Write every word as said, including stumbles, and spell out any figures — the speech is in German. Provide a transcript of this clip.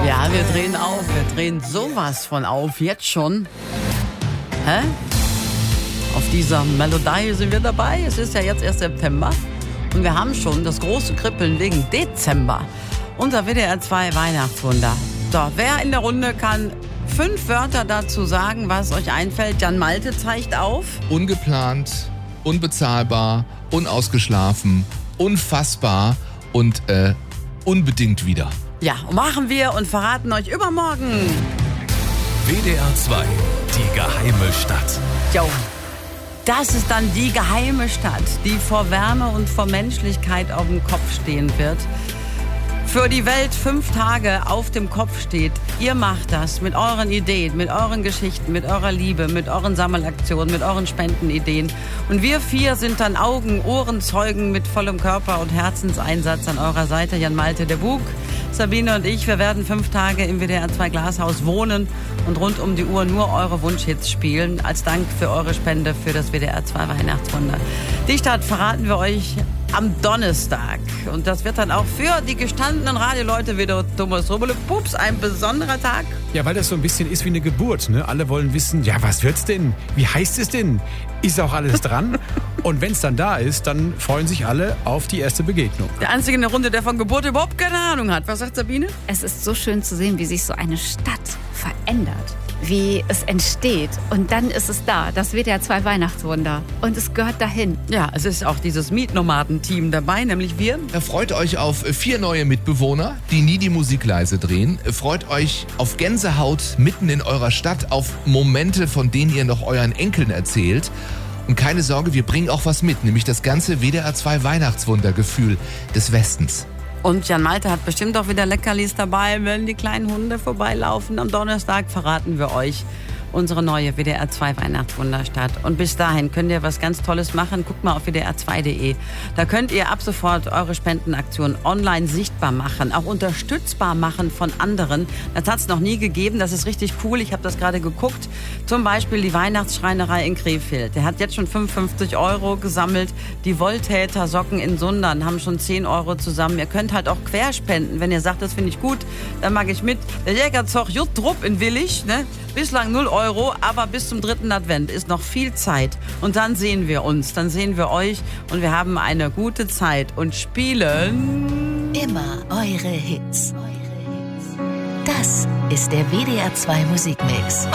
Ja, wir drehen auf. Wir drehen sowas von auf. Jetzt schon. Hä? Auf dieser Melodie sind wir dabei. Es ist ja jetzt erst September. Und wir haben schon das große Kribbeln wegen Dezember. Unser W D R zwei Weihnachtswunder. So, wer in der Runde kann fünf Wörter dazu sagen, was euch einfällt? Jan Malte zeigt auf. Ungeplant, unbezahlbar, unausgeschlafen, unfassbar und äh, unbedingt wieder. Ja, und machen wir und verraten euch übermorgen. W D R zwei, die geheime Stadt. Jo, das ist dann die geheime Stadt, die vor Wärme und vor Menschlichkeit auf dem Kopf stehen wird. Für die Welt fünf Tage auf dem Kopf steht. Ihr macht das mit euren Ideen, mit euren Geschichten, mit eurer Liebe, mit euren Sammelaktionen, mit euren Spendenideen. Und wir vier sind dann Augen, Ohren, Zeugen mit vollem Körper und Herzenseinsatz an eurer Seite. Jan Malte, der Bug, Sabine und ich, wir werden fünf Tage im W D R zwei Glashaus wohnen und rund um die Uhr nur eure Wunschhits spielen. Als Dank für eure Spende für das W D R zwei Weihnachtswunder. Die Stadt verraten wir euch am Donnerstag. Und das wird dann auch für die gestandenen Radioleute wieder Thomas Rubele Pups ein besonderer Tag. Ja, weil das so ein bisschen ist wie eine Geburt. Ne? Alle wollen wissen, ja, was wird's denn? Wie heißt es denn? Ist auch alles dran? Und wenn es dann da ist, dann freuen sich alle auf die erste Begegnung. Der Einzige in der Runde, der von Geburt überhaupt keine Ahnung hat. Was sagt Sabine? Es ist so schön zu sehen, wie sich so eine Stadt verändert. Wie es entsteht. Und dann ist es da, das W D R zwei Weihnachtswunder. Und es gehört dahin. Ja, es ist auch dieses Mietnomaden-Team dabei, nämlich wir. Freut euch auf vier neue Mitbewohner, die nie die Musik leise drehen. Freut euch auf Gänsehaut mitten in eurer Stadt, auf Momente, von denen ihr noch euren Enkeln erzählt. Und keine Sorge, wir bringen auch was mit, nämlich das ganze W D R zwei Weihnachtswundergefühl des Westens. Und Jan Malte hat bestimmt auch wieder Leckerlis dabei, wenn die kleinen Hunde vorbeilaufen. Am Donnerstag verraten wir euch unsere neue W D R zwei Weihnachtswunderstadt. Und bis dahin könnt ihr was ganz Tolles machen. Guckt mal auf W D R zwei Punkt de. Da könnt ihr ab sofort eure Spendenaktion online sichtbar machen, auch unterstützbar machen von anderen. Das hat es noch nie gegeben. Das ist richtig cool. Ich habe das gerade geguckt. Zum Beispiel die Weihnachtsschreinerei in Krefeld. Der hat jetzt schon fünfundfünfzig Euro gesammelt. Die Wohltäter Socken in Sundern haben schon zehn Euro zusammen. Ihr könnt halt auch querspenden. Wenn ihr sagt, das finde ich gut, dann mag ich mit. Der Jägerzog Juttrup in Willig, ne? Bislang null Euro, aber bis zum dritten Advent ist noch viel Zeit. Und dann sehen wir uns, dann sehen wir euch und wir haben eine gute Zeit und spielen immer eure Hits. Das ist der W D R zwei Musikmix.